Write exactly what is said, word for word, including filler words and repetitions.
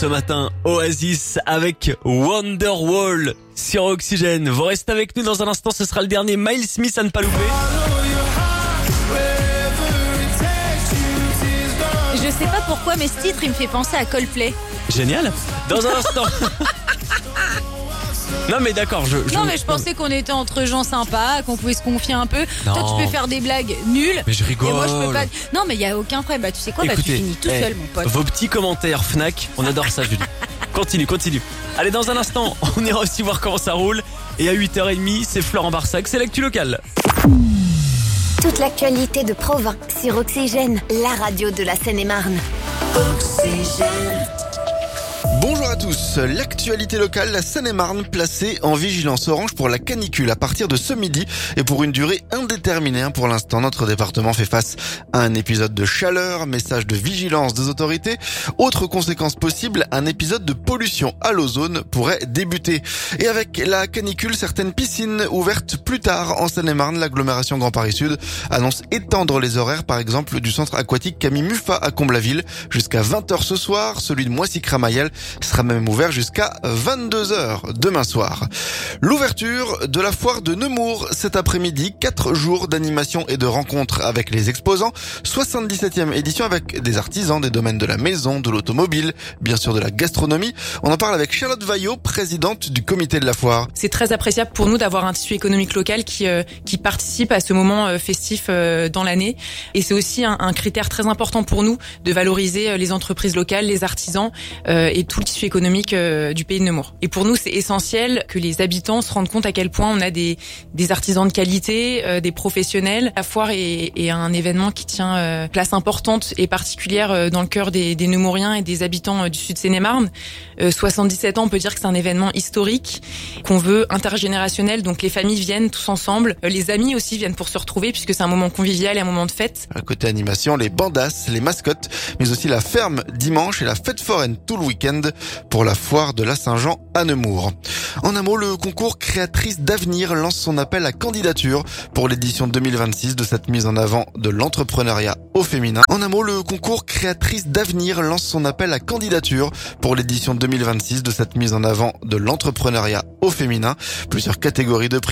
ce matin, Oasis avec Wonderwall sur Oxygène. Vous restez avec nous dans un instant, ce sera le dernier Miles Smith à ne pas louper. Je sais pas pourquoi, mais ce titre, il me fait penser à Coldplay. Génial. Dans un instant. Non mais d'accord, je, je... Non mais je pensais qu'on était entre gens sympas, qu'on pouvait se confier un peu. Non. Toi tu peux faire des blagues nulles. Mais je rigole. Et moi je peux pas. Non mais il y a aucun problème. Bah tu sais quoi, Écoutez, bah tu finis tout eh, seul mon pote. Vos petits commentaires Fnac, on adore ça Julie. Continue, continue. Allez, dans un instant, on ira aussi voir comment ça roule. Et à huit heures trente, c'est Florent Barsac, c'est l'actu locale. Toute l'actualité de Provins sur Oxygène, la radio de la Seine-et-Marne. Oxygène. Bonjour à tous, l'actualité locale, la Seine-et-Marne placée en vigilance orange pour la canicule à partir de ce midi et pour une durée indéterminée. Pour l'instant, notre département fait face à un épisode de chaleur, message de vigilance des autorités. Autre conséquence possible, un épisode de pollution à l'ozone pourrait débuter. Et avec la canicule, certaines piscines ouvertes plus tard en Seine-et-Marne, l'agglomération Grand Paris Sud annonce étendre les horaires, par exemple du centre aquatique Camille Muffat à Comble-la-Ville jusqu'à vingt heures ce soir, celui de Moissy-Cramayel sera même ouvert jusqu'à vingt-deux heures demain soir. L'ouverture de la foire de Nemours cet après-midi, quatre jours d'animation et de rencontres avec les exposants, soixante-dix-septième édition avec des artisans des domaines de la maison, de l'automobile, bien sûr de la gastronomie. On en parle avec Charlotte Vaillot, présidente du comité de la foire. C'est très appréciable pour nous d'avoir un tissu économique local qui euh, qui participe à ce moment euh, festif euh, dans l'année, et c'est aussi un, un critère très important pour nous de valoriser euh, les entreprises locales, les artisans euh, et tout le tissu économique euh, du pays de Nemours. Et pour nous, c'est essentiel que les habitants se rendent compte à quel point on a des des artisans de qualité, euh, des professionnels. La foire est, est un événement qui tient euh, place importante et particulière euh, dans le cœur des, des Nemouriens et des habitants euh, du sud Seine-et-Marne. Euh, soixante-dix-sept ans, on peut dire que c'est un événement historique qu'on veut intergénérationnel. Donc les familles viennent tous ensemble, euh, les amis aussi viennent pour se retrouver puisque c'est un moment convivial et un moment de fête. À côté animation, les bandasses, les mascottes, mais aussi la ferme dimanche et la fête foraine tout le week-end pour la foire de la Saint-Jean à Nemours. En un mot, le concours Créatrice d'avenir lance son appel à candidature pour l'édition deux mille vingt-six de cette mise en avant de l'entrepreneuriat au féminin. En un mot, le concours Créatrice d'avenir lance son appel à candidature pour l'édition deux mille vingt-six de cette mise en avant de l'entrepreneuriat au féminin. Plusieurs catégories de prix